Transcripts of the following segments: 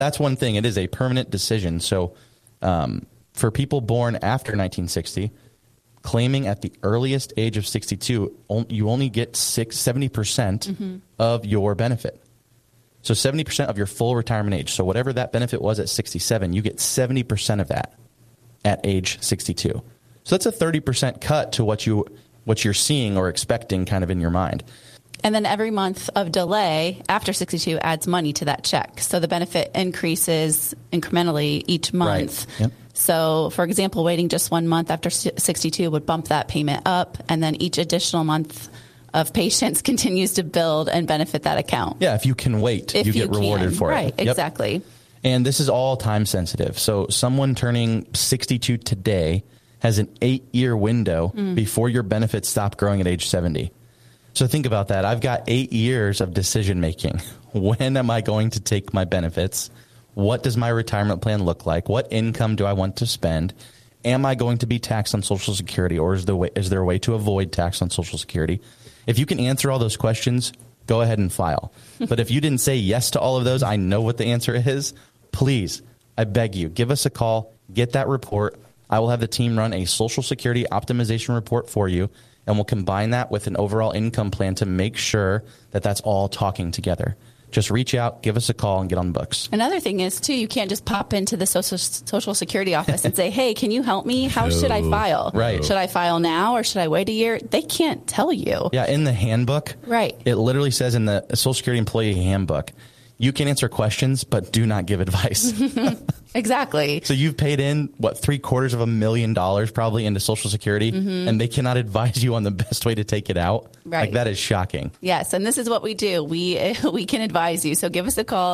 that's one thing. It is a permanent decision. So for people born after 1960, claiming at the earliest age of 62, you only get 70% of your benefit. So 70% of your full retirement age. So whatever that benefit was at 67, you get 70% of that at age 62. So that's a 30% cut to what you're seeing or expecting kind of in your mind. And then every month of delay after 62 adds money to that check. So the benefit increases incrementally each month. Right. Yep. So, for example, waiting just 1 month after 62 would bump that payment up, and then each additional month of patience continues to build and benefit that account. Yeah, if you can wait, you get rewarded for it. Right, exactly. And this is all time sensitive. So someone turning 62 today has an 8-year window before your benefits stop growing at age 70. So think about that. I've got 8 years of decision making. When am I going to take my benefits? What does my retirement plan look like? What income do I want to spend? Am I going to be taxed on Social Security, or is there a way to avoid tax on Social Security? If you can answer all those questions, go ahead and file. But if you didn't say yes to all of those, I know what the answer is. Please, I beg you, give us a call, get that report. I will have the team run a Social Security optimization report for you, and we'll combine that with an overall income plan to make sure that that's all talking together. Just reach out, give us a call, and get on the books. Another thing is, too, you can't just pop into the Social Security office and say, hey, can you help me? How should I file? Right. Should I file now or should I wait a year? They can't tell you. Yeah, in the handbook, right, it literally says in the Social Security Employee Handbook, you can answer questions, but do not give advice. Exactly. So you've paid in, $750,000 probably into Social Security, and they cannot advise you on the best way to take it out. Right. Like, that is shocking. Yes, and this is what we do. We can advise you. So give us a call,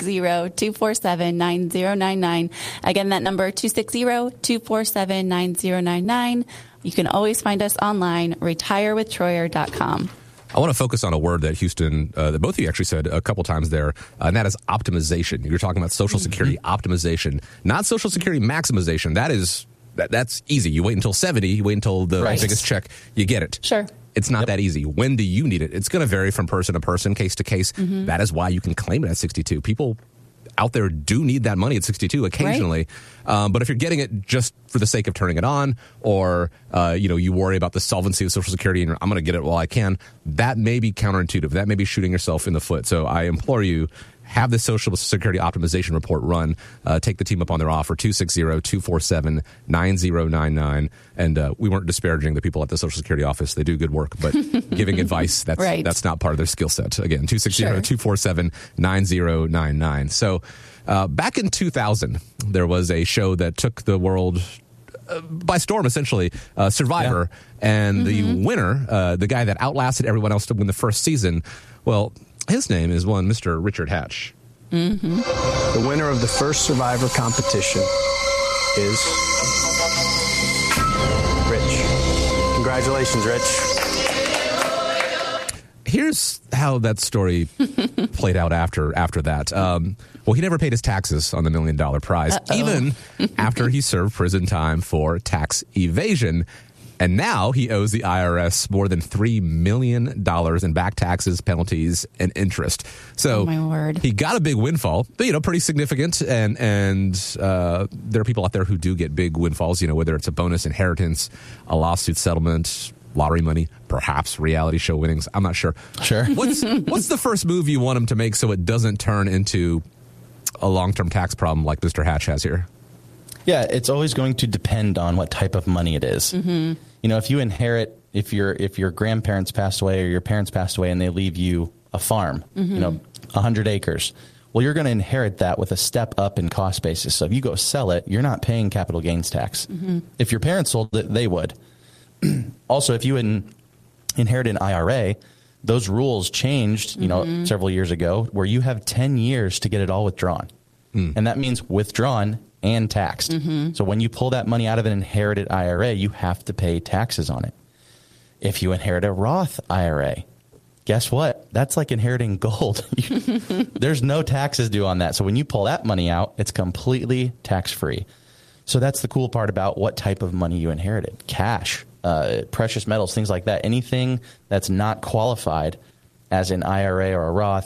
260-247-9099. Again, that number, 260-247-9099. You can always find us online, retirewithtroyer.com. I want to focus on a word that Houston, that both of you actually said a couple times there, and that is optimization. You're talking about Social Security optimization, not Social Security maximization. That's easy. You wait until 70, you wait until the biggest check, you get it. Sure. It's not that easy. When do you need it? It's going to vary from person to person, case to case. That is why you can claim it at 62. People out there do need that money at 62 occasionally. Right. But if you're getting it just for the sake of turning it on, or, you worry about the solvency of Social Security and I'm going to get it while I can, that may be counterintuitive. That may be shooting yourself in the foot. So I implore you, have the Social Security optimization report run. Take the team up on their offer, 260-247-9099. And we weren't disparaging the people at the Social Security office. They do good work, but giving advice, that's not part of their skill set. Again, 260-247-9099. So back in 2000, there was a show that took the world by storm, essentially, Survivor. Yeah. And the winner, the guy that outlasted everyone else to win the first season, well, his name is one Mr. Richard Hatch. The winner of the first Survivor competition is Rich. Congratulations, Rich. Here's how that story played out after that. Well, he never paid his taxes on the $1 million prize, even after he served prison time for tax evasion. And now he owes the IRS more than $3 million in back taxes, penalties, and interest. So my word. He got a big windfall, but, pretty significant. And there are people out there who do get big windfalls, whether it's a bonus inheritance, a lawsuit settlement, lottery money, perhaps reality show winnings. I'm not sure. Sure. What's the first move you want him to make so it doesn't turn into a long-term tax problem like Mr. Hatch has here? Yeah, it's always going to depend on what type of money it is. If you inherit, if your grandparents passed away or your parents passed away and they leave you a farm, 100 acres, well, you're going to inherit that with a step up in cost basis. So if you go sell it, you're not paying capital gains tax. If your parents sold it, they would. Also, if you inherit an IRA, those rules changed, several years ago, where you have 10 years to get it all withdrawn. And that means withdrawn and taxed. So when you pull that money out of an inherited IRA, you have to pay taxes on it. If you inherit a Roth IRA, guess what? That's like inheriting gold. There's no taxes due on that. So when you pull that money out, it's completely tax-free. So that's the cool part about what type of money you inherited. Cash, precious metals, things like that. Anything that's not qualified as an IRA or a Roth,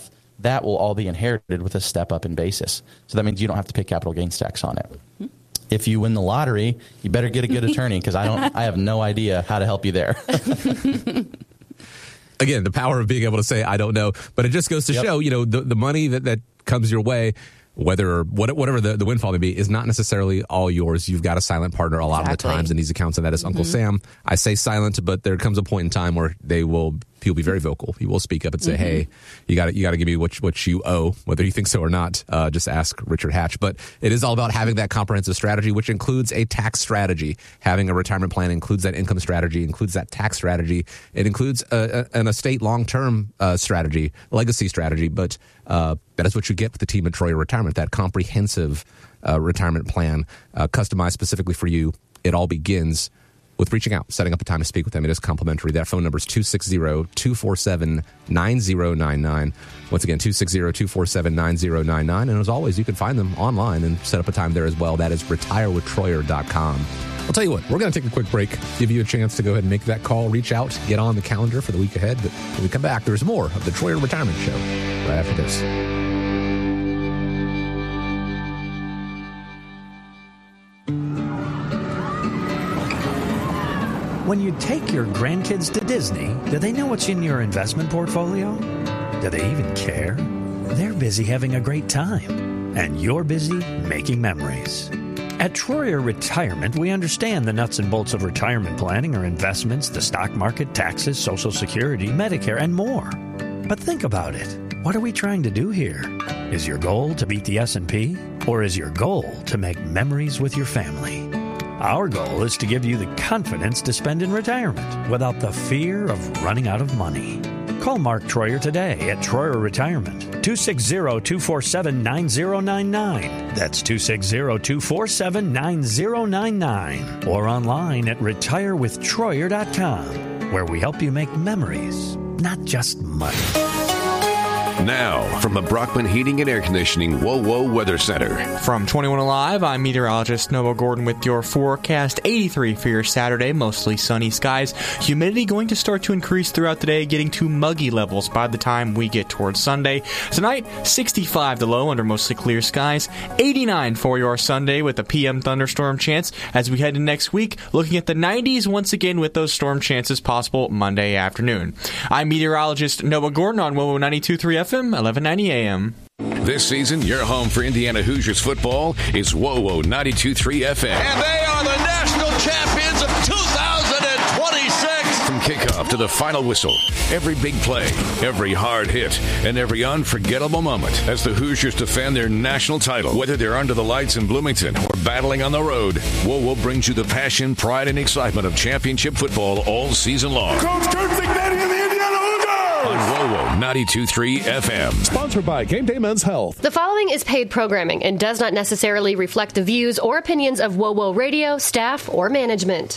that will all be inherited with a step up in basis. So that means you don't have to pay capital gains tax on it. Mm-hmm. If you win the lottery, you better get a good attorney, because I have no idea how to help you there. Again, the power of being able to say, I don't know. But it just goes to show, the money that comes your way, whatever the windfall may be, is not necessarily all yours. You've got a silent partner a lot of the times in these accounts, and that is Uncle Sam. I say silent, but there comes a point in time where he'll be very vocal. He will speak up and say, hey, you got to give me what you owe, whether you think so or not. Just ask Richard Hatch. But it is all about having that comprehensive strategy, which includes a tax strategy. Having a retirement plan includes that income strategy, includes that tax strategy. It includes an estate long-term strategy, legacy strategy. But that is what you get with the team at Troyer Retirement, that comprehensive retirement plan customized specifically for you. It all begins with reaching out, setting up a time to speak with them. It is complimentary. That phone number is 260-247-9099. Once again, 260-247-9099. And as always, you can find them online and set up a time there as well. That is retirewithtroyer.com. I'll tell you what, we're going to take a quick break, give you a chance to go ahead and make that call, reach out, get on the calendar for the week ahead. But when we come back, there's more of the Troyer Retirement Show right after this. When you take your grandkids to Disney, do they know what's in your investment portfolio? Do they even care? They're busy having a great time, and you're busy making memories. At Troyer Retirement, we understand the nuts and bolts of retirement planning or investments, the stock market, taxes, Social Security, Medicare, and more. But think about it. What are we trying to do here? Is your goal to beat the S&P? Or is your goal to make memories with your family? Our goal is to give you the confidence to spend in retirement without the fear of running out of money. Call Mark Troyer today at Troyer Retirement, 260-247-9099. That's 260-247-9099. Or online at retirewithtroyer.com, where we help you make memories, not just money. Now, from the Brockman Heating and Air Conditioning WOWO Weather Center. From 21 Alive, I'm meteorologist Noah Gordon with your forecast. 83 for your Saturday, mostly sunny skies. Humidity going to start to increase throughout the day, getting to muggy levels by the time we get towards Sunday. Tonight, 65 the low under mostly clear skies. 89 for your Sunday with a PM thunderstorm chance. As we head into next week, looking at the 90s once again with those storm chances possible Monday afternoon. I'm meteorologist Noah Gordon on WOWO 92.3 FM. 1190 AM. This season, your home for Indiana Hoosiers football is WOWO 92.3 FM. And they are the national champions of 2026. From kickoff to the final whistle, every big play, every hard hit, and every unforgettable moment as the Hoosiers defend their national title. Whether they're under the lights in Bloomington or battling on the road, WOWO brings you the passion, pride, and excitement of championship football all season long. Coach Kurt Cignetti of the Indiana Hoosiers! On WOWO 92.3 FM. Sponsored by Game Day Men's Health. The following is paid programming and does not necessarily reflect the views or opinions of WOWO Radio, staff, or management.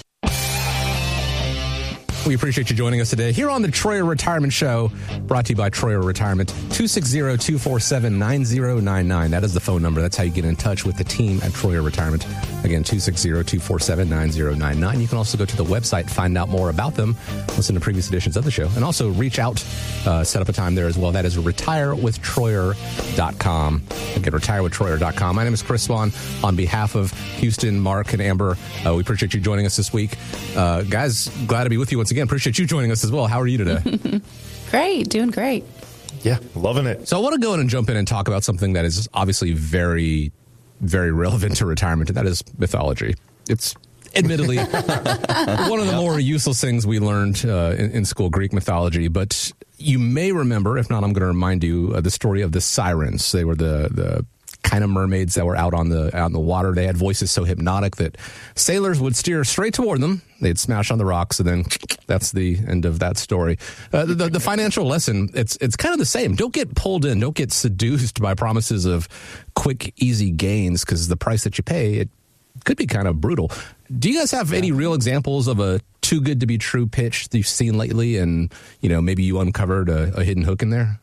We appreciate you joining us today here on the Troyer Retirement Show, brought to you by Troyer Retirement. 260-247-9099. That is the phone number. That's how you get in touch with the team at Troyer Retirement. Again, 260-247-9099. You can also go to the website, find out more about them, listen to previous editions of the show, and also reach out, set up a time there as well. That is retirewithtroyer.com. Again, retirewithtroyer.com. My name is Chris Swan. On behalf of Houston, Mark, and Amber, we appreciate you joining us this week. Guys, glad to be with you once again. Appreciate you joining us as well. How are you today? Great. Doing great. Yeah, loving it. So I want to go in and jump in and talk about something that is obviously very, very relevant to retirement, and that is mythology. It's admittedly one of the more useless things we learned in school, Greek mythology. But you may remember, if not, I'm going to remind you the story of the sirens. They were the kind of mermaids that were out on the water. They had voices so hypnotic that sailors would steer straight toward them. They'd smash on the rocks, and then that's the end of that story. The financial lesson, it's kind of the same. Don't get pulled in. Don't get seduced by promises of quick, easy gains, because the price that you pay, it could be kind of brutal. Do you guys have any real examples of a too good to be true pitch that you've seen lately, and maybe you uncovered a hidden hook in there?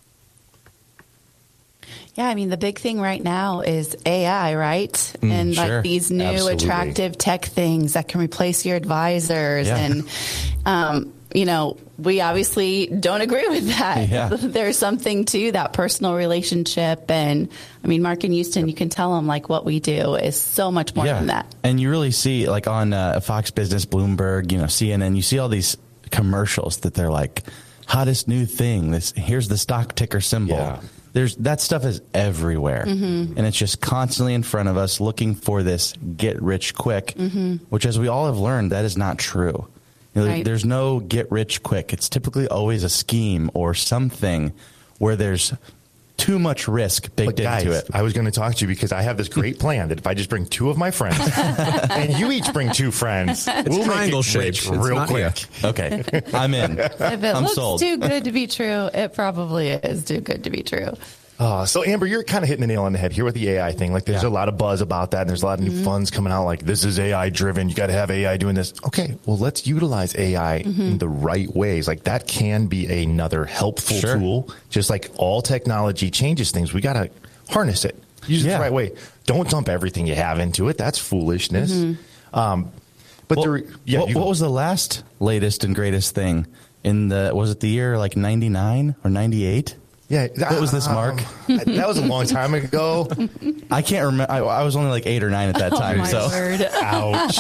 Yeah, I mean, the big thing right now is AI, right? And sure. like these new Absolutely. attractive tech things that can replace your advisors. Yeah. And we obviously don't agree with that. Yeah. There's something to that personal relationship. And I mean, Mark and Houston, you can tell them like what we do is so much more than that. And you really see like on Fox Business, Bloomberg, CNN, you see all these commercials that they're like, hottest new thing. Here's the stock ticker symbol. Yeah. That stuff is everywhere. And it's just constantly in front of us looking for this get rich quick, which as we all have learned, that is not true. There's no get rich quick. It's typically always a scheme or something where there's too much risk baked into it. I was going to talk to you because I have this great plan that if I just bring 2 of my friends and you each bring 2 friends, we'll make it rich real quick. Okay, I'm in. If it looks sold. too good to be true, it probably is too good to be true. So Amber, you're kind of hitting the nail on the head here with the AI thing. Like there's a lot of buzz about that. And there's a lot of new funds coming out. Like this is AI driven. You got to have AI doing this. Okay. Well, let's utilize AI in the right ways. Like that can be another helpful tool. Just like all technology changes things. We got to harness it. Use it the right way. Don't dump everything you have into it. That's foolishness. But what was the latest and greatest thing was it the year like 99 or 98? Yeah. What was this, Mark? That was a long time ago. I can't remember. I was only like 8 or 9 at that time. Word. Ouch.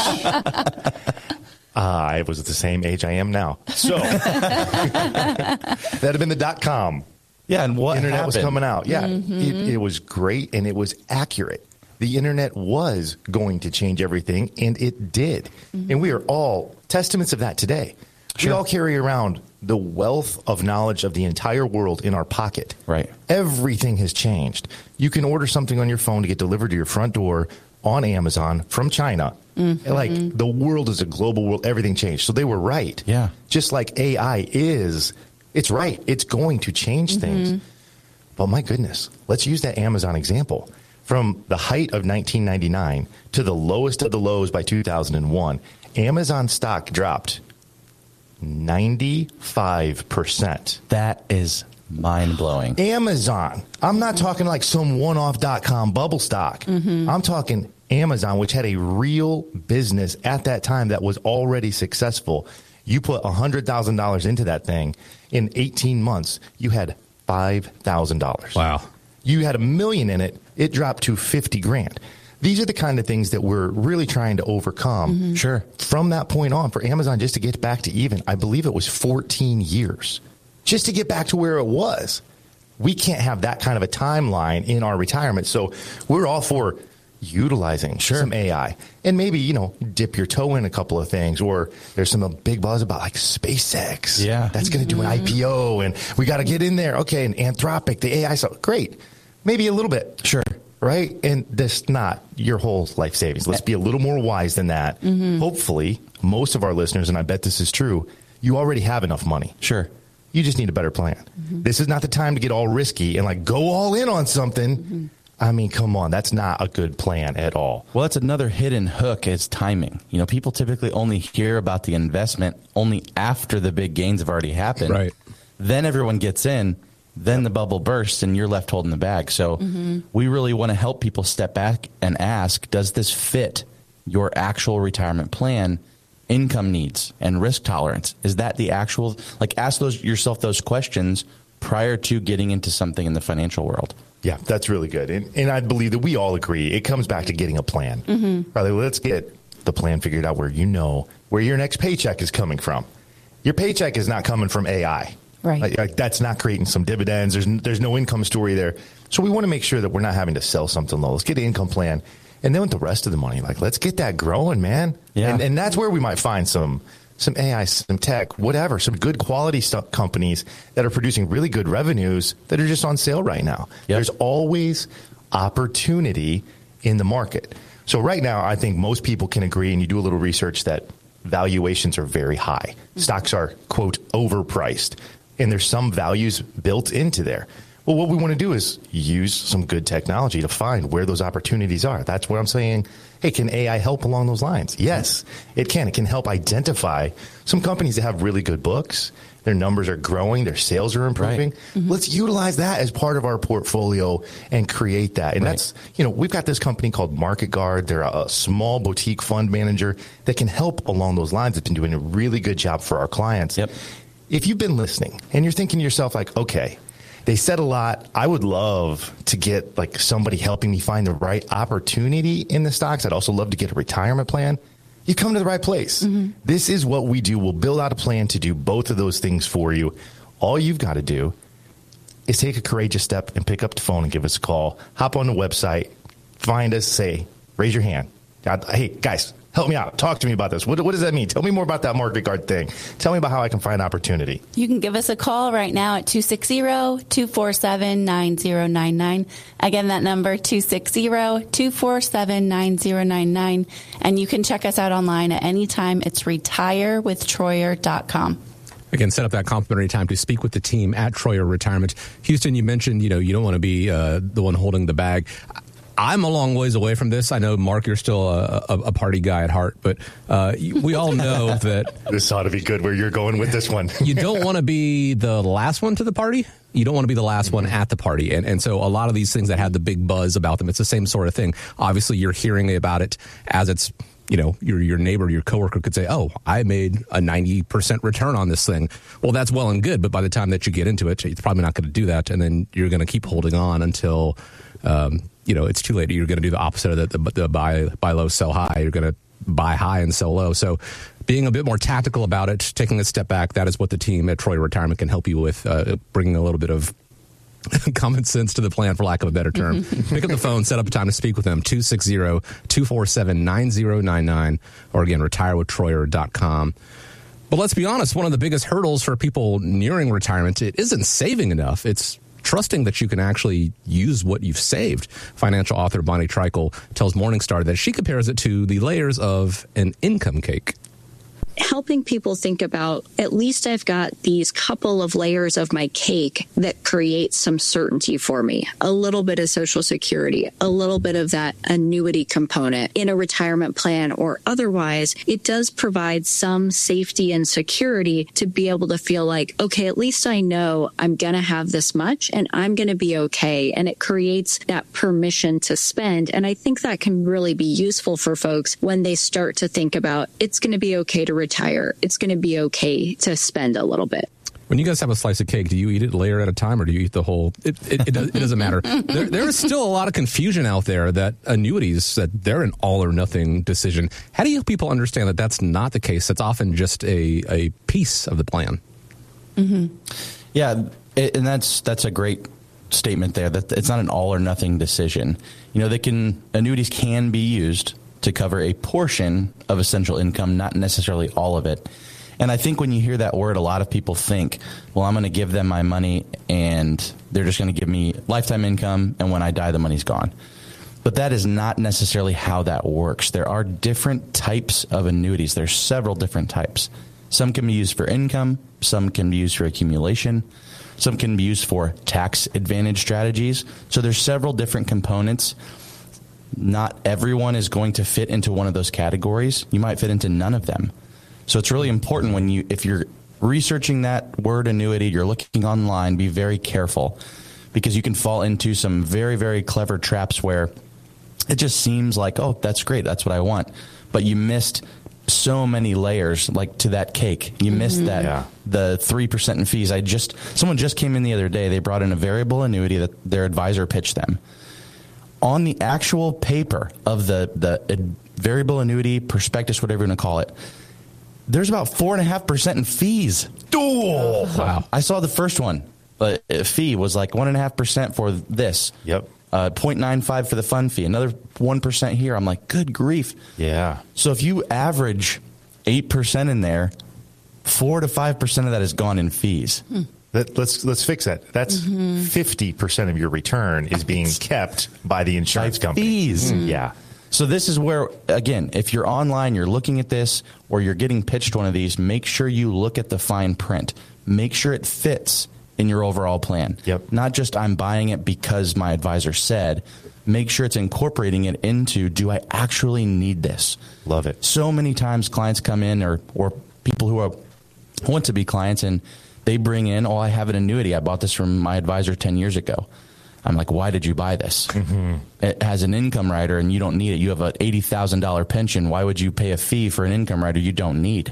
I was at the same age I am now. So that'd have been the .com. Yeah, and what internet happened? was coming out. Yeah, it was great and it was accurate. The internet was going to change everything, and it did. And we are all testaments of that today. We all carry around the wealth of knowledge of the entire world in our pocket. Right. Everything has changed. You can order something on your phone to get delivered to your front door on Amazon from China. Like the world is a global world. Everything changed. So they were right. Yeah. Just like AI it's right. It's going to change things. But my goodness, let's use that Amazon example. From the height of 1999 to the lowest of the lows by 2001, Amazon stock dropped 95%. That is mind-blowing. Amazon. I'm not talking like some one-off .com bubble stock. I'm talking Amazon, which had a real business at that time that was already successful. You put $100,000 into that thing. In 18 months, you had $5,000. Wow. You had $1 million in it. It dropped to $50,000. These are the kind of things that we're really trying to overcome. Sure. From that point on, for Amazon just to get back to even, I believe it was 14 years just to get back to where it was. We can't have that kind of a timeline in our retirement. So we're all for utilizing some AI and maybe, dip your toe in a couple of things, or there's some big buzz about like SpaceX. Yeah. That's going to do an IPO and we got to get in there. Okay. And Anthropic, the AI stuff. Great. Maybe a little bit. Sure. Right? And that's not your whole life savings. Let's be a little more wise than that. Hopefully, most of our listeners, and I bet this is true, you already have enough money. Sure. You just need a better plan. This is not the time to get all risky and like go all in on something. I mean, come on. That's not a good plan at all. Well, that's another hidden hook is timing. People typically only hear about the investment only after the big gains have already happened. Right. Then everyone gets in. Then the bubble bursts and you're left holding the bag. So we really want to help people step back and ask, does this fit your actual retirement plan, income needs, and risk tolerance? Is that the actual, ask yourself those questions prior to getting into something in the financial world. Yeah, that's really good. And I believe that we all agree. It comes back to getting a plan. Right, let's get the plan figured out where where your next paycheck is coming from. Your paycheck is not coming from AI. Right. Like that's not creating some dividends. There's no income story there. So we want to make sure that we're not having to sell something low. Let's get an income plan. And then with the rest of the money, let's get that growing, man. Yeah. And that's where we might find some AI, some tech, whatever, some good quality companies that are producing really good revenues that are just on sale right now. Yep. There's always opportunity in the market. So right now, I think most people can agree, and you do a little research, that valuations are very high. Stocks are, quote, overpriced. And there's some values built into there. Well, what we want to do is use some good technology to find where those opportunities are. That's where I'm saying, hey, can AI help along those lines? Yes, it can. It can help identify some companies that have really good books. Their numbers are growing. Their sales are improving. Right. Mm-hmm. Let's utilize that as part of our portfolio and create that. And that's, we've got this company called Market Guard. They're a small boutique fund manager that can help along those lines. It's been doing a really good job for our clients. Yep. If you've been listening and you're thinking to yourself like, okay, they said a lot. I would love to get like somebody helping me find the right opportunity in the stocks. I'd also love to get a retirement plan. You come to the right place. Mm-hmm. This is what we do. We'll build out a plan to do both of those things for you. All you've got to do is take a courageous step and pick up the phone and give us a call. Hop on the website, find us, raise your hand. Hey, guys, help me out. Talk to me about this. What does that mean? Tell me more about that Market Guard thing. Tell me about how I can find opportunity. You can give us a call right now at 260-247-9099. Again, that number, 260-247-9099. And you can check us out online at any time. It's retirewithtroyer.com. Again, set up that complimentary time to speak with the team at Troyer Retirement. Houston, you mentioned, you don't want to be the one holding the bag. I'm a long ways away from this. I know, Mark, you're still a party guy at heart, but we all know that... This ought to be good where you're going with this one. You don't want to be the last one to the party. You don't want to be the last one at the party. And so a lot of these things that had the big buzz about them, it's the same sort of thing. Obviously, you're hearing about it as it's, your neighbor, your coworker could say, oh, I made a 90% return on this thing. Well, that's well and good, but by the time that you get into it, it's probably not going to do that. And then you're going to keep holding on until... it's too late. You're going to do the opposite of the buy low, sell high. You're going to buy high and sell low. So being a bit more tactical about it, taking a step back, that is what the team at Troyer Retirement can help you with, bringing a little bit of common sense to the plan, for lack of a better term. Pick up the phone, set up a time to speak with them, 260-247-9099, or again, retirewithtroyer.com. But let's be honest, one of the biggest hurdles for people nearing retirement, it isn't saving enough. It's trusting that you can actually use what you've saved. Financial author Bonnie Treichel tells Morningstar that she compares it to the layers of an income cake. Helping people think about, at least I've got these couple of layers of my cake that create some certainty for me. A little bit of Social Security, a little bit of that annuity component in a retirement plan or otherwise. It does provide some safety and security to be able to feel like, okay, at least I know I'm going to have this much and I'm going to be okay. And it creates that permission to spend. And I think that can really be useful for folks when they start to think about, it's going to be okay to retire. It's going to be okay to spend a little bit. When you guys have a slice of cake, do you eat it layer at a time or do you eat the whole? It doesn't matter. There is still a lot of confusion out there that annuities, that they're an all or nothing decision. How do you help people understand that that's not the case? That's often just a piece of the plan. Mm-hmm. Yeah, and that's a great statement there, that it's not an all or nothing decision. Annuities can be used to cover a portion of essential income, not necessarily all of it. And I think when you hear that word, a lot of people think, well, I'm going to give them my money and they're just going to give me lifetime income, and when I die, the money's gone. But that is not necessarily how that works. There are different types of annuities. There's several different types. Some can be used for income. Some can be used for accumulation. Some can be used for tax advantage strategies. So there's several different components. Not everyone is going to fit into one of those categories. You might fit into none of them. So it's really important if you're researching that word annuity, you're looking online, be very careful, because you can fall into some very, very clever traps where it just seems like, oh, that's great, that's what I want. But you missed so many layers, like to that cake. You missed that, the 3% in fees. Someone just came in the other day. They brought in a variable annuity that their advisor pitched them. On the actual paper of the variable annuity prospectus, whatever you want to call it, there's about 4.5% in fees. Oh, wow. I saw the first one. Fee was like 1.5% for this. Yep. 0.95 for the fund fee. Another 1% here. I'm like, good grief. Yeah. So if you average 8% in there, 4 to 5% of that is gone in fees. Let's fix that. That's 50% of your return is being kept by the insurance company. Fees. Yeah. So this is where, again, if you're online, you're looking at this, or you're getting pitched one of these, make sure you look at the fine print. Make sure it fits in your overall plan. Yep. Not just I'm buying it because my advisor said. Make sure it's incorporating it into, do I actually need this? Love it. So many times clients come in or people who want to be clients and they bring in, I have an annuity. I bought this from my advisor 10 years ago. I'm like, why did you buy this? Mm-hmm. It has an income rider and you don't need it. You have an $80,000 pension. Why would you pay a fee for an income rider you don't need?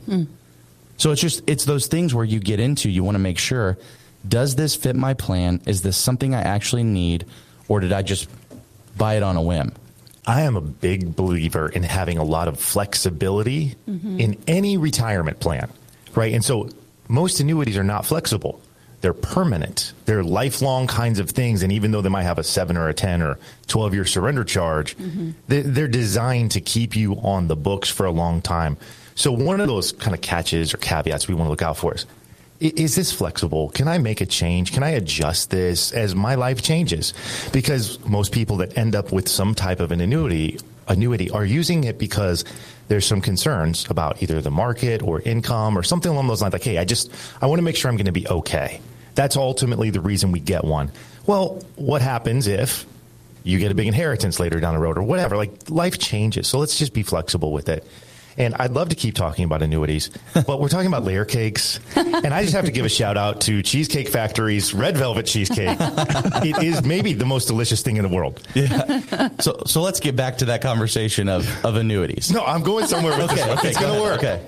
So it's those things where you get into, you want to make sure, does this fit my plan? Is this something I actually need? Or did I just buy it on a whim? I am a big believer in having a lot of flexibility in any retirement plan, right? And so most annuities are not flexible. They're permanent. They're lifelong kinds of things. And even though they might have a 7 or a 10 or 12-year surrender charge, they're designed to keep you on the books for a long time. So one of those kind of catches or caveats we want to look out for is this flexible? Can I make a change? Can I adjust this as my life changes? Because most people that end up with some type of an annuity are using it because there's some concerns about either the market or income or something along those lines. Like, hey, I want to make sure I'm going to be okay. That's ultimately the reason we get one. Well, what happens if you get a big inheritance later down the road or whatever? Like, life changes. So let's just be flexible with it. And I'd love to keep talking about annuities, but we're talking about layer cakes. And I just have to give a shout out to Cheesecake Factory's Red Velvet Cheesecake. It is maybe the most delicious thing in the world. Yeah. So let's get back to that conversation of annuities. No, I'm going somewhere with this. Okay, it's going to work. Okay.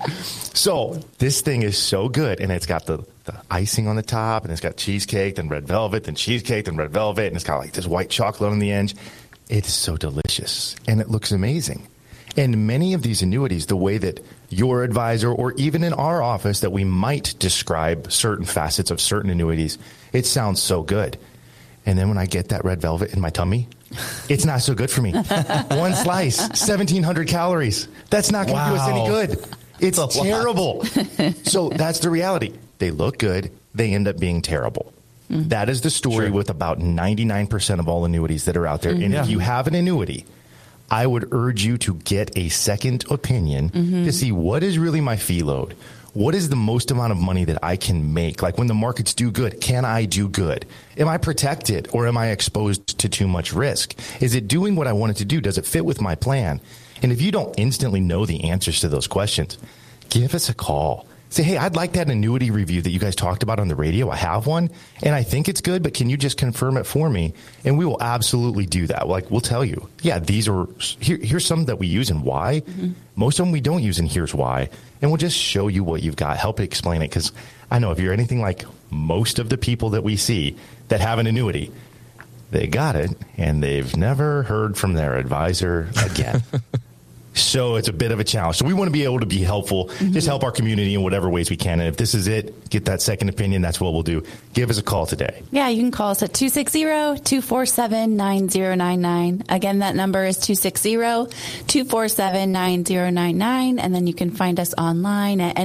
So this thing is so good, and it's got the icing on the top, and it's got cheesecake, then red velvet, then cheesecake, then red velvet, and it's got like this white chocolate on the end. It's so delicious, and it looks amazing. And many of these annuities, the way that your advisor or even in our office that we might describe certain facets of certain annuities, it sounds so good. And then when I get that red velvet in my tummy, it's not so good for me. One slice, 1,700 calories. That's not going to do us any good. It's terrible. So that's the reality. They look good. They end up being terrible. That is the story with about 99% of all annuities that are out there. And if you have an annuity, I would urge you to get a second opinion to see what is really my fee load. What is the most amount of money that I can make? Like when the markets do good, can I do good? Am I protected or am I exposed to too much risk? Is it doing what I want it to do? Does it fit with my plan? And if you don't instantly know the answers to those questions, give us a call. Say, hey, I'd like that annuity review that you guys talked about on the radio. I have one, and I think it's good, but can you just confirm it for me? And we will absolutely do that. Like, we'll tell you, yeah, here's some that we use and why. Most of them we don't use, and here's why. And we'll just show you what you've got, help explain it. Because I know if you're anything like most of the people that we see that have an annuity, they got it, and they've never heard from their advisor again. So it's a bit of a challenge. So we want to be able to be helpful, just help our community in whatever ways we can. And if this is it, get that second opinion. That's what we'll do. Give us a call today. Yeah, you can call us at 260-247-9099. Again, that number is 260-247-9099. And then you can find us online at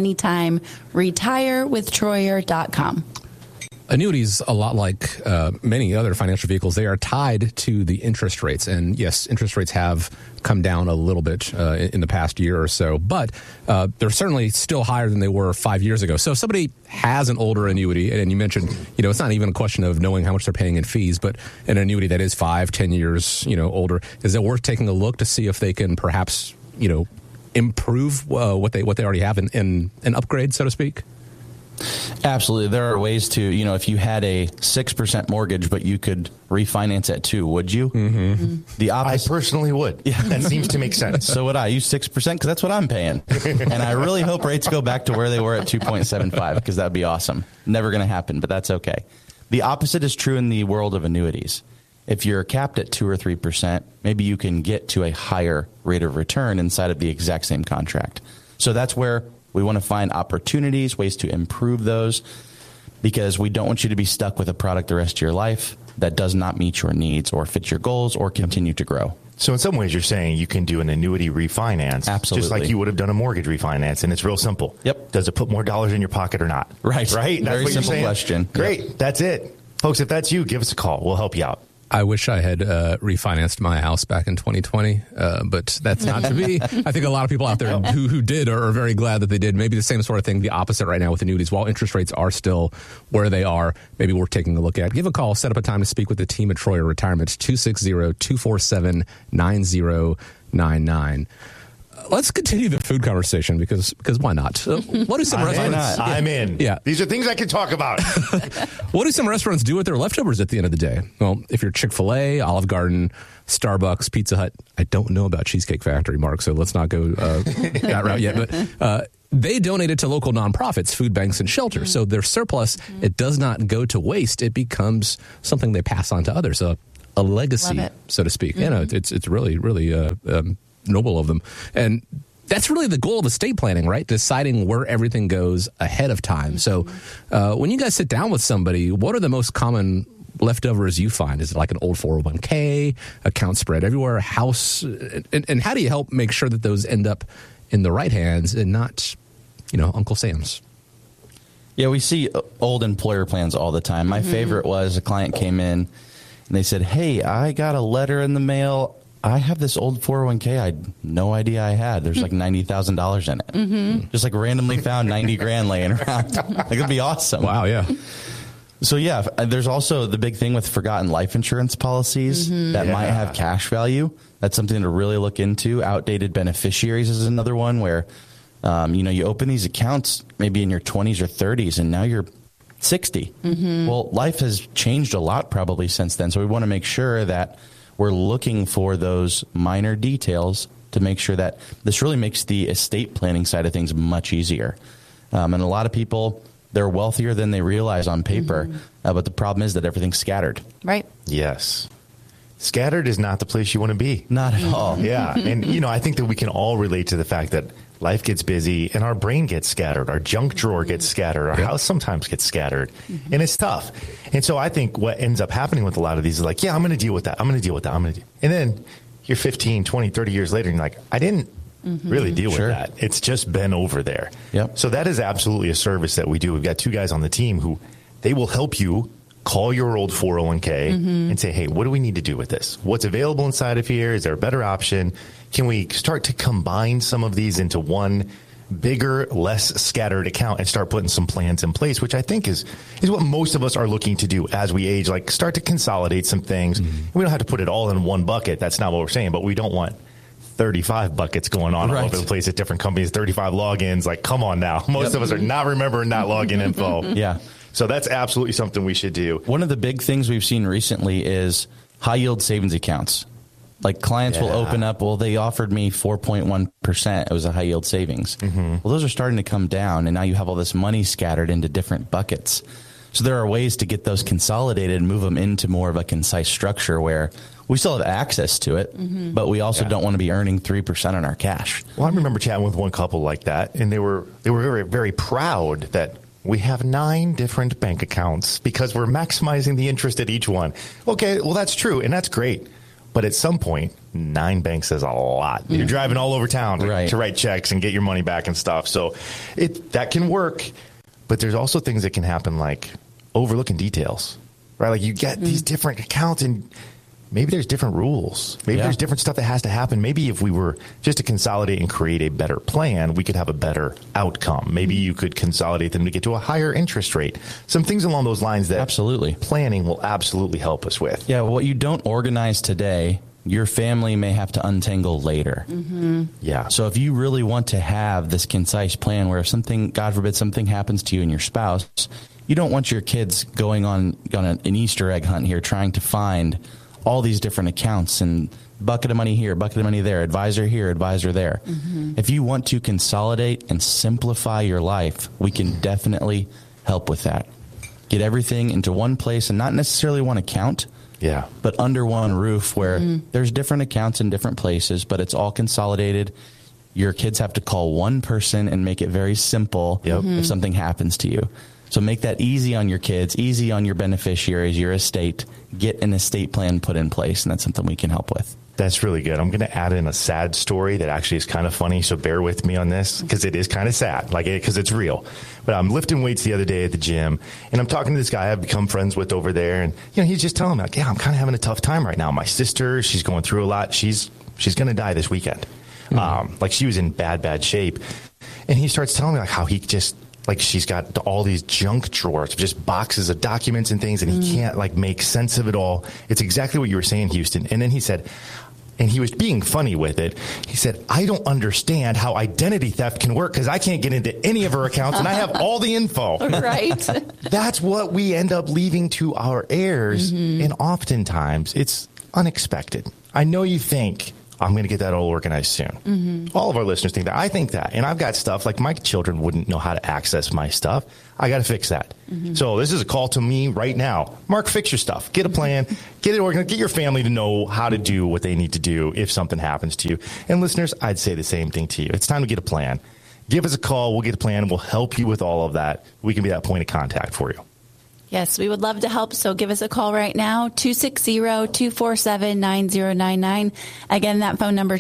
anytimeretirewithtroyer.com. Annuities, a lot like many other financial vehicles, they are tied to the interest rates. And yes, interest rates have come down a little bit in the past year or so, but they're certainly still higher than they were 5 years ago. So if somebody has an older annuity, and you mentioned, it's not even a question of knowing how much they're paying in fees, but an annuity that is 5-10 years, older, is it worth taking a look to see if they can perhaps, improve what they already have and upgrade, so to speak? Absolutely. There are ways to, if you had a 6% mortgage, but you could refinance at 2%, would you? The opposite. I personally would. Yeah. That seems to make sense. So would I use 6% because that's what I'm paying. And I really hope rates go back to where they were at 2.75 because that would be awesome. Never going to happen, but that's okay. The opposite is true in the world of annuities. If you're capped at 2 or 3%, maybe you can get to a higher rate of return inside of the exact same contract. So that's where we want to find opportunities, ways to improve those, because we don't want you to be stuck with a product the rest of your life that does not meet your needs or fit your goals or continue to grow. So in some ways you're saying you can do an annuity refinance. Absolutely. Just like you would have done a mortgage refinance, and it's real simple. Yep. Does it put more dollars in your pocket or not? Right. Right? Very simple question. Great. Yep. That's it. Folks, if that's you, give us a call. We'll help you out. I wish I had refinanced my house back in 2020, but that's not to be. I think a lot of people out there who did are very glad that they did. Maybe the same sort of thing, the opposite right now with annuities. While interest rates are still where they are, maybe worth taking a look at. Give a call, set up a time to speak with the team at Troyer Retirement, 260-247-9099. Let's continue the food conversation because why not? What do some restaurants? I'm in. Yeah, these are things I can talk about. What do some restaurants do with their leftovers at the end of the day? Well, if you're Chick-fil-A, Olive Garden, Starbucks, Pizza Hut, I don't know about Cheesecake Factory, Mark, so let's not go that route yet. But they donate it to local nonprofits, food banks, and shelters. So their surplus, it does not go to waste. It becomes something they pass on to others, a legacy, so to speak. You know, it's really, really noble of them. And that's really the goal of estate planning, right? Deciding where everything goes ahead of time. So when you guys sit down with somebody, what are the most common leftovers you find? Is it like an old 401k, account spread everywhere, a house? And how do you help make sure that those end up in the right hands and not, Uncle Sam's? Yeah, we see old employer plans all the time. My favorite was a client came in and they said, hey, I got a letter in the mail. I have this old 401k I had no idea I had. There's like $90,000 in it. Just like randomly found 90 grand laying around. Like, it'd be awesome. Wow, yeah. So, yeah, there's also the big thing with forgotten life insurance policies that might have cash value. That's something to really look into. Outdated beneficiaries is another one where, you open these accounts maybe in your 20s or 30s, and now you're 60. Well, life has changed a lot probably since then. So we want to make sure that we're looking for those minor details to make sure that this really makes the estate planning side of things much easier. And a lot of people, they're wealthier than they realize on paper, but the problem is that everything's scattered. Right. Yes. Scattered is not the place you want to be. Not at all. Yeah. And, I think that we can all relate to the fact that life gets busy and our brain gets scattered. Our junk drawer gets scattered. Our house sometimes gets scattered. And it's tough. And so I think what ends up happening with a lot of these is like, yeah, I'm going to deal with that. And then you're 15, 20, 30 years later and you're like, I didn't really deal with that. It's just been over there. Yep. So that is absolutely a service that we do. We've got two guys on the team who they will help you call your old 401k and say, hey, what do we need to do with this? What's available inside of here? Is there a better option? Can we start to combine some of these into one bigger, less scattered account and start putting some plans in place, which I think is what most of us are looking to do as we age, like start to consolidate some things. We don't have to put it all in one bucket. That's not what we're saying, but we don't want 35 buckets going on all over the place at different companies, 35 logins. Like, come on now. Most of us are not remembering that login info. Yeah. So that's absolutely something we should do. One of the big things we've seen recently is high yield savings accounts. Like clients will open up, well, they offered me 4.1%. It was a high yield savings. Well, those are starting to come down, and now you have all this money scattered into different buckets. So there are ways to get those consolidated and move them into more of a concise structure where we still have access to it, but we also don't want to be earning 3% on our cash. Well, I remember chatting with one couple like that, and they were very, very proud that we have 9 different bank accounts because we're maximizing the interest at each one. Okay, well, that's true, and that's great. But at some point, 9 banks is a lot. You're driving all over town to write checks and get your money back and stuff. So that can work. But there's also things that can happen like overlooking details, right? Like you get these different accounts and maybe there's different rules. Maybe there's different stuff that has to happen. Maybe if we were just to consolidate and create a better plan, we could have a better outcome. Maybe you could consolidate them to get to a higher interest rate. Some things along those lines that planning will absolutely help us with. Yeah, what you don't organize today, your family may have to untangle later. Yeah. So if you really want to have this concise plan where if something, God forbid, something happens to you and your spouse, you don't want your kids going on an Easter egg hunt here trying to find all these different accounts and bucket of money here, bucket of money there, advisor here, advisor there. If you want to consolidate and simplify your life, we can definitely help with that. Get everything into one place and not necessarily one account, but under one roof where there's different accounts in different places, but it's all consolidated. Your kids have to call one person and make it very simple if something happens to you. So make that easy on your kids, easy on your beneficiaries, your estate. Get an estate plan put in place, and that's something we can help with. That's really good. I'm going to add in a sad story that actually is kind of funny, so bear with me on this because it is kind of sad, because it's real. But I'm lifting weights the other day at the gym, and I'm talking to this guy I've become friends with over there, and he's just telling me, like, yeah, I'm kind of having a tough time right now. My sister, she's going through a lot. She's going to die this weekend. She was in bad shape. And he starts telling me, like, how he just, she's got all these junk drawers, just boxes of documents and things, and he can't, make sense of it all. It's exactly what you were saying, Houston. And then he said, and he was being funny with it, he said, I don't understand how identity theft can work because I can't get into any of her accounts and I have all the info. Right. That's what we end up leaving to our heirs. And oftentimes it's unexpected. I know you think, I'm going to get that all organized soon. All of our listeners think that. I think that. And I've got stuff like my children wouldn't know how to access my stuff. I got to fix that. So this is a call to me right now. Mark, fix your stuff. Get a plan. Get it organized. Get your family to know how to do what they need to do if something happens to you. And listeners, I'd say the same thing to you. It's time to get a plan. Give us a call. We'll get a plan. And we'll help you with all of that. We can be that point of contact for you. Yes, we would love to help, so give us a call right now, 260-247-9099. Again, that phone number,